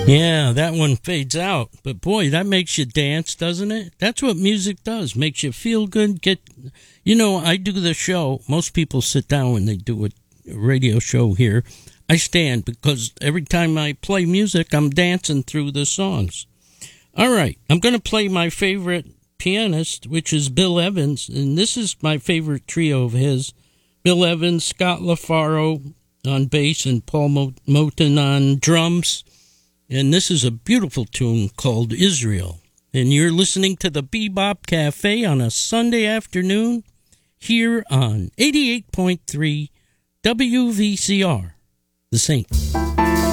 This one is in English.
Yeah, that one fades out. But boy, that makes you dance, doesn't it? That's what music does. Makes you feel good. I do the show. Most people sit down when they do a radio show here. I stand because every time I play music, I'm dancing through the songs. All right, I'm going to play my favorite pianist, which is Bill Evans, and this is my favorite trio of his. Bill Evans, Scott LaFaro on bass, and Paul Moten on drums. And this is a beautiful tune called Israel. And you're listening to the Bebop Cafe on a Sunday afternoon here on 88.3 WVCR, The Saint.